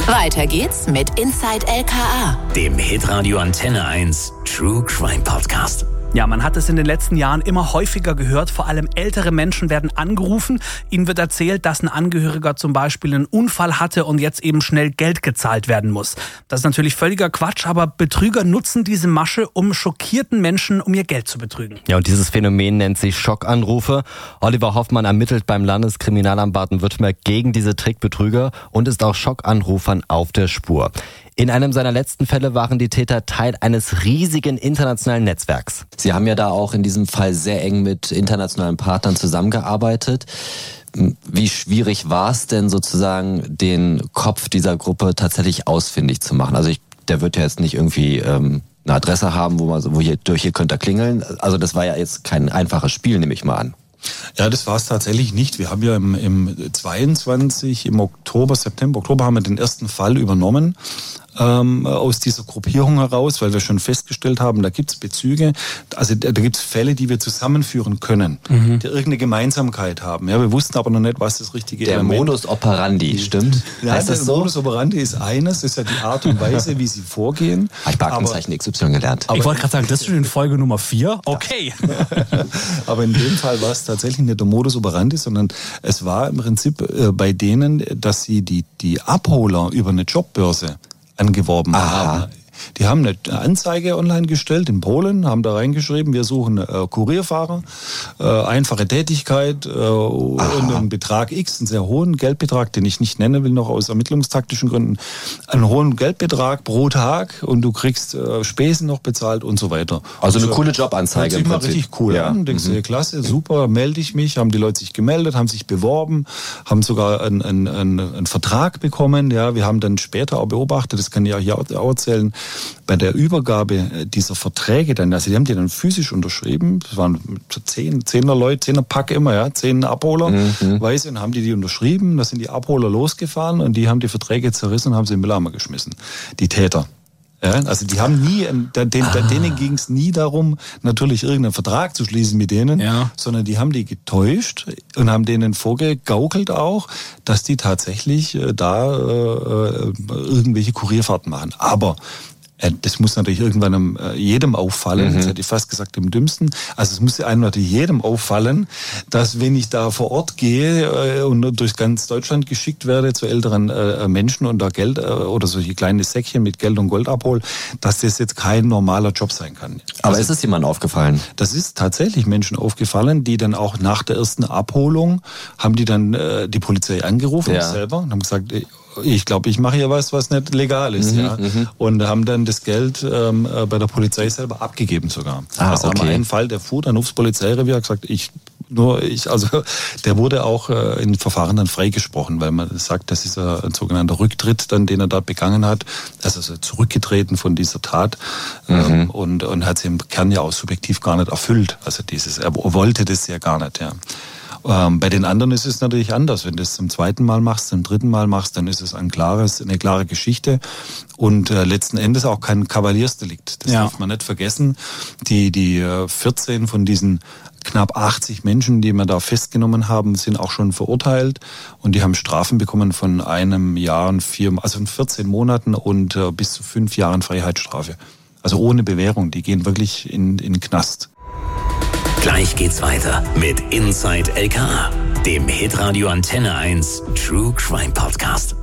Weiter geht's mit Inside LKA, dem Hitradio Antenne 1 True Crime Podcast. Ja, man hat es in den letzten Jahren immer häufiger gehört. Vor allem ältere Menschen werden angerufen. Ihnen wird erzählt, dass ein Angehöriger zum Beispiel einen Unfall hatte und jetzt eben schnell Geld gezahlt werden muss. Das ist natürlich völliger Quatsch, aber Betrüger nutzen diese Masche, um schockierten Menschen um ihr Geld zu betrügen. Ja, und dieses Phänomen nennt sich Schockanrufe. Oliver Hoffmann ermittelt beim Landeskriminalamt Baden-Württemberg gegen diese Trickbetrüger und ist auch Schockanrufern auf der Spur. In einem seiner letzten Fälle waren die Täter Teil eines riesigen internationalen Netzwerks. Sie haben ja da auch in diesem Fall sehr eng mit internationalen Partnern zusammengearbeitet. Wie schwierig war es denn sozusagen, den Kopf dieser Gruppe tatsächlich ausfindig zu machen? Also der wird ja jetzt nicht irgendwie eine Adresse haben, hier könnt ihr klingeln. Also das war ja jetzt kein einfaches Spiel, nehme ich mal an. Ja, das war es tatsächlich nicht. Wir haben ja im 22, im September, Oktober haben wir den ersten Fall übernommen aus dieser Gruppierung heraus, weil wir schon festgestellt haben, da gibt es Bezüge, also da gibt es Fälle, die wir zusammenführen können, die irgendeine Gemeinsamkeit haben. Ja, wir wussten aber noch nicht, was das richtige Element ist. Der Modus operandi, stimmt? Ja, heißt das so? Modus operandi ist eines, das ist ja die Art und Weise, wie sie vorgehen. Habe ich bei Aktenzeichen XY gelernt. Ich wollte gerade sagen, das ist schon in Folge Nummer 4. Okay. Aber in dem Fall war es tatsächlich nicht der Modus operandi, sondern es war im Prinzip bei denen, dass sie die Abholer über eine Jobbörse angeworben haben. Die haben eine Anzeige online gestellt in Polen, haben da reingeschrieben, wir suchen Kurierfahrer, einfache Tätigkeit und einen Betrag X, einen sehr hohen Geldbetrag, den ich nicht nennen will, noch aus ermittlungstaktischen Gründen, einen hohen Geldbetrag pro Tag und du kriegst Spesen noch bezahlt und so weiter. Also eine coole Jobanzeige im Prinzip. Richtig cool an, denkst du, klasse, super, melde ich mich, haben die Leute sich gemeldet, haben sich beworben, haben sogar einen Vertrag bekommen, ja, wir haben dann später auch beobachtet, das kann ich auch hier auch erzählen, bei der Übergabe dieser Verträge dann, also die haben die dann physisch unterschrieben, das waren 10er Leute, 10er Pack immer, ja, 10 Abholer, weiße, und haben die unterschrieben, da sind die Abholer losgefahren und die haben die Verträge zerrissen und haben sie in den Mülleimer geschmissen, die Täter. Ja, also die haben denen ging es nie darum, natürlich irgendeinen Vertrag zu schließen mit denen, sondern die haben die getäuscht und haben denen vorgegaukelt auch, dass die tatsächlich irgendwelche Kurierfahrten machen. Aber das muss natürlich irgendwann jedem auffallen, das hätte ich fast gesagt dem Dümmsten. Also es muss einem natürlich jedem auffallen, dass wenn ich da vor Ort gehe und durch ganz Deutschland geschickt werde zu älteren Menschen und da Geld oder solche kleine Säckchen mit Geld und Gold abhole, dass das jetzt kein normaler Job sein kann. Aber ist es jemandem aufgefallen? Das ist tatsächlich Menschen aufgefallen, die dann auch nach der ersten Abholung, haben die dann die Polizei angerufen selber und haben gesagt, ich glaube, ich mache hier was nicht legal ist. Und haben dann das Geld bei der Polizei selber abgegeben sogar. Also haben wir einen Fall, der fuhr dann aufs Polizeirevier, hat gesagt, der wurde auch in Verfahren dann freigesprochen, weil man sagt, das ist ein sogenannter Rücktritt, dann, den er da begangen hat. Also zurückgetreten von dieser Tat und hat sie im Kern ja auch subjektiv gar nicht erfüllt. Also er wollte das ja gar nicht, ja. Bei den anderen ist es natürlich anders. Wenn du es zum zweiten Mal machst, zum dritten Mal machst, dann ist es eine klare Geschichte und letzten Endes auch kein Kavaliersdelikt. Das darf man nicht vergessen. Die 14 von diesen knapp 80 Menschen, die wir da festgenommen haben, sind auch schon verurteilt und die haben Strafen bekommen von 1 Jahr und 14 Monaten und bis zu 5 Jahren Freiheitsstrafe. Also ohne Bewährung. Die gehen wirklich in den Knast. Gleich geht's weiter mit Inside LKA, dem Hitradio Antenne 1 True Crime Podcast.